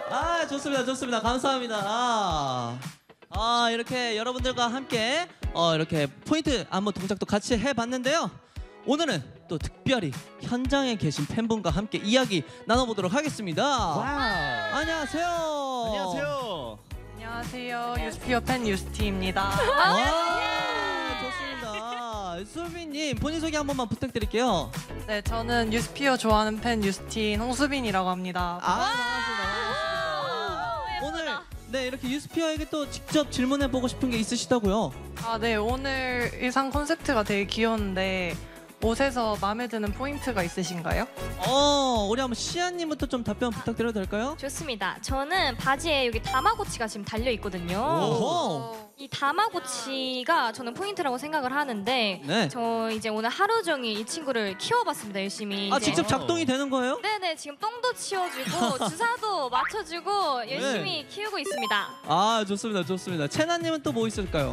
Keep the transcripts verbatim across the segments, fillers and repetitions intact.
아, 좋습니다, 좋습니다. 감사합니다. 아, 아 이렇게 여러분들과 함께 어, 이렇게 포인트 안무 동작도 같이 해봤는데요. 오늘은 또 특별히 현장에 계신 팬분과 함께 이야기 나눠보도록 하겠습니다. 와우. 안녕하세요. 안녕하세요. 안녕하세요. 유스피어 팬 유스티입니다. 와, 좋습니다. 수빈님 본인 소개 한 번만 부탁드릴게요. 네, 저는 유스피어 좋아하는 팬 유스틴 홍수빈이라고 합니다. 아, 반갑습니다. 반갑습니다. 오늘 네 이렇게 유스피어에게 또 직접 질문해보고 싶은 게 있으시다고요? 아, 네, 오늘 의상 콘셉트가 되게 귀여운데 옷에서 마음에 드는 포인트가 있으신가요? 어, 우리 한번 시아님부터 좀 답변 부탁드려도 될까요? 좋습니다. 저는 바지에 여기 다마고치가 지금 달려 있거든요. 오호. 이 다마고치가 저는 포인트라고 생각을 하는데 네. 저 이제 오늘 하루 종일 이 친구를 키워봤습니다. 열심히. 아, 이제. 직접 작동이 되는 거예요? 네네, 지금 똥도 치워주고 주사도 맞춰주고 열심히 키우고 있습니다. 아, 좋습니다, 좋습니다. 채나님은 또 뭐 있을까요?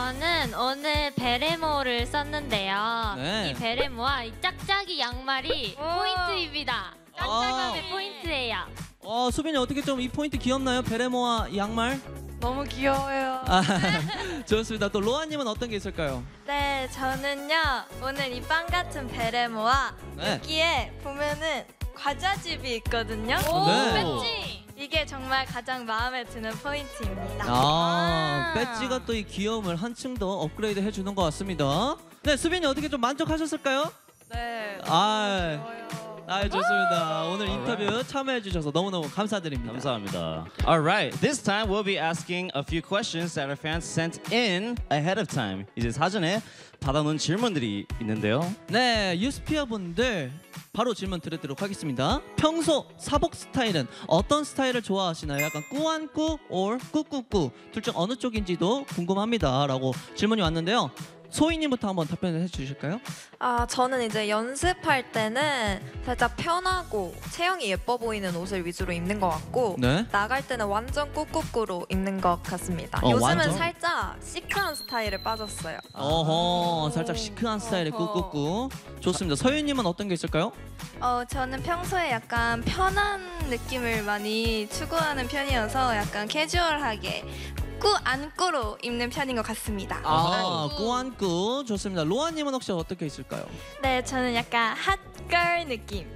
저는 오늘 베레모를 썼는데요. 네. 이 베레모와 이 짝짝이 양말이 포인트입니다. 짝짝함의 포인트예요. 어, 수빈이 어떻게 좀 이 포인트 귀엽나요? 베레모와 양말? 너무 귀여워요. 아, 좋습니다. 또 로아님은 어떤 게 있을까요? 네, 저는요 오늘 이 빵 같은 베레모와 네. 여기에 보면은 과자집이 있거든요. 오, 네. 뺐지? 이게 정말 가장 마음에 드는 포인트입니다. 아, 배지가 또 이 귀여움을 한층 더 업그레이드 해주는 것 같습니다. 네, 수빈이 어떻게 좀 만족하셨을까요? 네, 아, 귀여워요. 아, 좋습니다. 오늘 인터뷰 참여해 주셔서 너무너무 감사드립니다. 감사합니다. All right, this time we'll be asking a few questions that our fans sent in ahead of time. 이제 사전에 받아놓은 질문들이 있는데요. 네, 유스피어 분들 바로 질문 드리도록 하겠습니다. 평소 사복 스타일은 어떤 스타일을 좋아하시나요? 약간 꾸안꾸 or 꾸꾸꾸 둘 중 어느 쪽인지도 궁금합니다 라고 질문이 왔는데요. 소희님부터 한번 답변을 해주실까요? 아, 저는 이제 연습할 때는 살짝 편하고 체형이 예뻐 보이는 옷을 위주로 입는 것 같고 네. 나갈 때는 완전 꾸꾸꾸로 입는 것 같습니다. 어, 요즘은 완전? 살짝 시크한 스타일에 빠졌어요. 어허, 살짝 시크한 스타일의 어허. 꾸꾸꾸. 좋습니다. 서윤님은 어떤 게 있을까요? 어, 저는 평소에 약간 편한 느낌을 많이 추구하는 편이어서 약간 캐주얼하게 꾸 안꾸로 입는 편인 것 같습니다. 아, 꾸안꾸. 좋습니다. 로아님은 혹시 어떻게 있을까요? 네, 저는 약간 핫걸 느낌.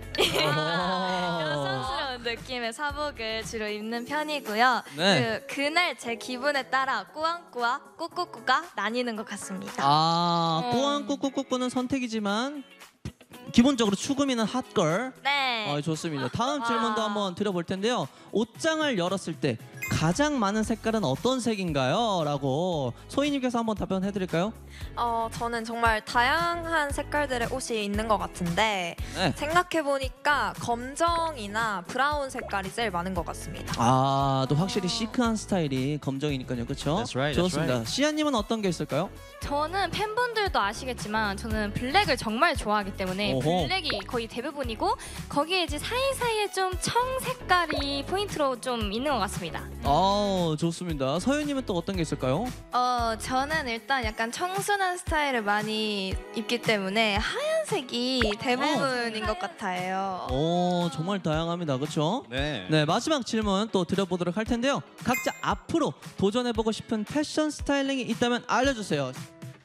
어허. 여성스러운 느낌의 사복을 주로 입는 편이고요. 네. 그 그날 제 기분에 따라 꾸안꾸와 꾸꾸꾸가 나뉘는 것 같습니다. 아, 음. 꾸안꾸 꾸꾸꾸는 선택이지만 기본적으로 추구미는 핫걸. 네. 어, 좋습니다. 다음 질문도 한번 드려볼 텐데요. 옷장을 열었을 때 가장 많은 색깔은 어떤 색인가요? 라고 소희님께서 한번 답변해드릴까요? 어, 저는 정말 다양한 색깔들의 옷이 있는 것 같은데 네. 생각해 보니까 검정이나 브라운 색깔이 제일 많은 것 같습니다. 아, 또 확실히 시크한 스타일이 검정이니까요, 그렇죠? That's right, that's 좋습니다. right. 시아님은 어떤 게 있을까요? 저는 팬분들도 아시겠지만 저는 블랙을 정말 좋아하기 때문에 오호. 블랙이 거의 대부분이고 거기에 이제 사이사이에 좀 청 색깔이 포인트로 좀 있는 것 같습니다. 아, 좋습니다. 서윤님은 또 어떤 게 있을까요? 어, 저는 일단 약간 청순한 스타일을 많이 입기 때문에 하얀색이 대부분인 것 같아요. 오, 정말 다양합니다, 그렇죠? 네. 네, 마지막 질문 또 드려보도록 할 텐데요. 각자 앞으로 도전해보고 싶은 패션 스타일링이 있다면 알려주세요.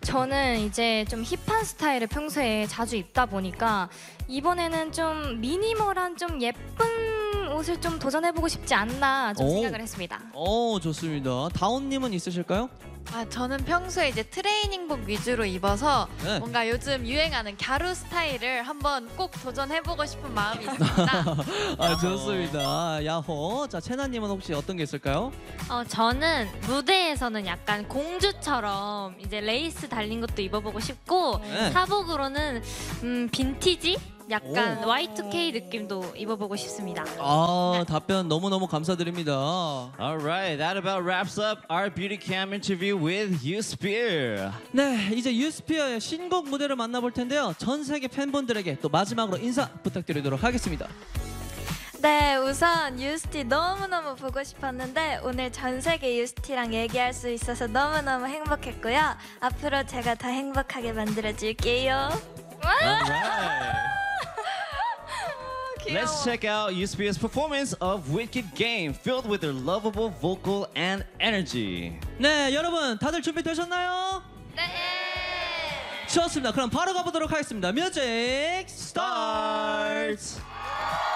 저는 이제 좀 힙한 스타일을 평소에 자주 입다 보니까 이번에는 좀 미니멀한 좀 예쁜 옷을 좀 도전해보고 싶지 않나 좀 오. 생각을 했습니다. 오, 좋습니다. 다운님은 있으실까요? 아, 저는 평소에 이제 트레이닝복 위주로 입어서 네. 뭔가 요즘 유행하는 갸루 스타일을 한번 꼭 도전해보고 싶은 마음이 있습니다. 아, 좋습니다. 야호. 자, 채나님은 혹시 어떤 게 있을까요? 어, 저는 무대에서는 약간 공주처럼 이제 레이스 달린 것도 입어보고 싶고 네. 사복으로는 음, 빈티지? 약간 오. 와이 투 케이 느낌도 입어보고 싶습니다. 아, 답변 너무너무 감사드립니다. All right, that about wraps up our beauty cam interview with Yousphere. 네, 이제 유스피어의 신곡 무대를 만나볼 텐데요. 전 세계 팬분들에게 또 마지막으로 인사 부탁드리도록 하겠습니다. 네, 우선 유스티 너무너무 보고 싶었는데 오늘 전 세계 유스티랑 얘기할 수 있어서 너무너무 행복했고요. 앞으로 제가 더 행복하게 만들어줄게요. All right. Let's check out 유스비의 performance of Wicked Game, filled with their lovable vocal and energy. 네, 여러분 다들 준비되셨나요? 네. 좋습니다. 그럼 바로 가보도록 하겠습니다. 뮤직 스타트!